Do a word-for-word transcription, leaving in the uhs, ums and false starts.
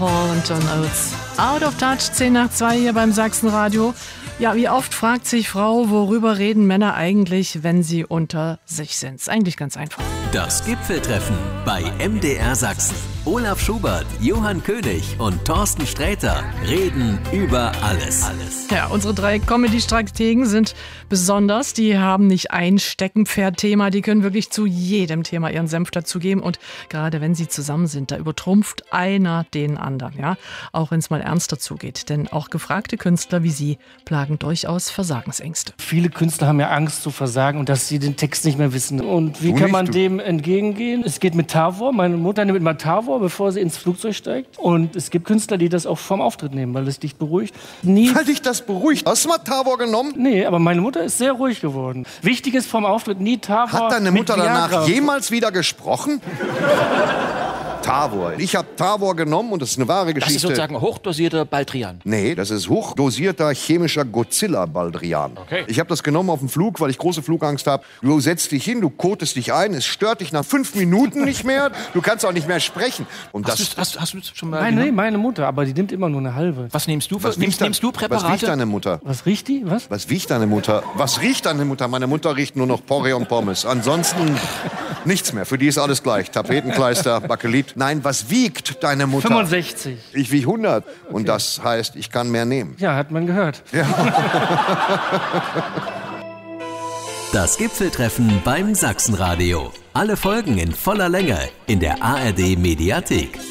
Und John Oates. Out of Touch, zehn nach zwei hier beim Sachsenradio. Ja, wie oft fragt sich Frau, worüber reden Männer eigentlich, wenn sie unter sich sind? Ist eigentlich ganz einfach. Das Gipfeltreffen bei M D R Sachsen. Olaf Schubert, Johann König und Thorsten Sträter reden über alles. alles. Ja, unsere drei Comedy-Strategen sind besonders. Die haben nicht ein Steckenpferd-Thema. Die können wirklich zu jedem Thema ihren Senf dazugeben. Und gerade wenn sie zusammen sind, da übertrumpft einer den anderen. Ja, auch wenn es mal ernster zugeht. Denn auch gefragte Künstler wie sie plagen durchaus Versagensängste. Viele Künstler haben ja Angst zu versagen und dass sie den Text nicht mehr wissen. Und wie du kann nicht, man du. dem entgegengehen? Es geht mit Tavor. Meine Mutter nimmt mal Tavor, bevor sie ins Flugzeug steigt. Und es gibt Künstler, die das auch vorm Auftritt nehmen, weil es dich beruhigt. Nie weil dich das beruhigt? Hast du mal Tavor genommen? Nee, aber meine Mutter ist sehr ruhig geworden. Wichtig ist vorm Auftritt nie Tavor. Hat deine Mutter mit danach Viagra. jemals wieder gesprochen? Tavor. Ich habe Tavor genommen und das ist eine wahre Geschichte. Das ist sozusagen hochdosierter Baldrian. Nee, das ist hochdosierter chemischer Godzilla-Baldrian. Okay. Ich habe das genommen auf dem Flug, weil ich große Flugangst habe. Du setzt dich hin, du kotest dich ein, es stört dich nach fünf Minuten nicht mehr. Du kannst auch nicht mehr sprechen. Und Hast, das, du, hast, hast du schon mal Nein, nee, genommen? meine Mutter, aber die nimmt immer nur eine halbe. Was nimmst du? was nimmst, riecht nimmst du Was Präparate? riecht deine Mutter? Was riecht die? Was? Was riecht deine Mutter? Was riecht deine Mutter? Meine Mutter riecht nur noch Porree und Pommes. Ansonsten nichts mehr. Für die ist alles gleich. Tapetenkleister, Bakelit. Nein, was wiegt deine Mutter? fünfundsechzig. Ich wiege hundert. Okay. Und das heißt, ich kann mehr nehmen. Ja, hat man gehört. Ja. Das Gipfeltreffen beim Sachsenradio. Alle Folgen in voller Länge in der A R D Mediathek.